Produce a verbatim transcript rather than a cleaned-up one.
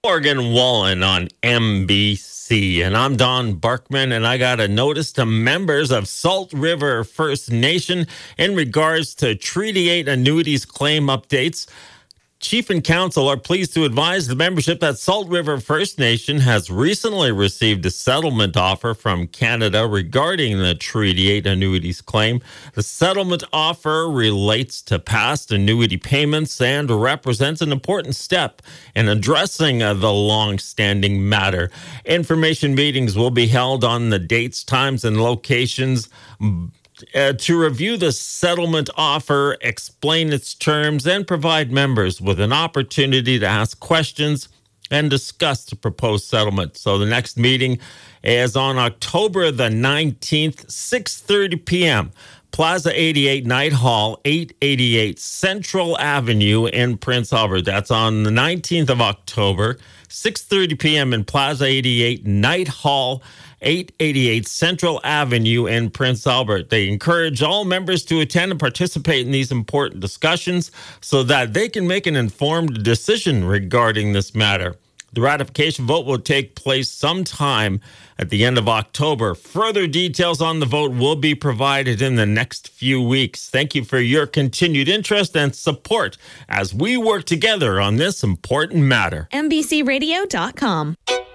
Morgan Wallen on N B C. And I'm Don Barkman, and I got a notice to members of Salt River First Nation in regards to Treaty eight annuities claim updates. Chief and Council are pleased to advise the membership that Salt River First Nation has recently received a settlement offer from Canada regarding the Treaty eight annuities claim. The settlement offer relates to past annuity payments and represents an important step in addressing uh, the long-standing matter. Information meetings will be held on the dates, times, and locations Uh, to review the settlement offer, explain its terms, and provide members with an opportunity to ask questions and discuss the proposed settlement. So the next meeting is on October the nineteenth, six thirty p.m. Plaza eighty-eight Night Hall, eight eighty-eight Central Avenue in Prince Albert. That's on the nineteenth of October, six thirty p.m. in Plaza eighty-eight Night Hall, eight eighty-eight Central Avenue in Prince Albert. They encourage all members to attend and participate in these important discussions so that they can make an informed decision regarding this matter. The ratification vote will take place sometime at the end of October. Further details on the vote will be provided in the next few weeks. Thank you for your continued interest and support as we work together on this important matter. N B C radio dot com.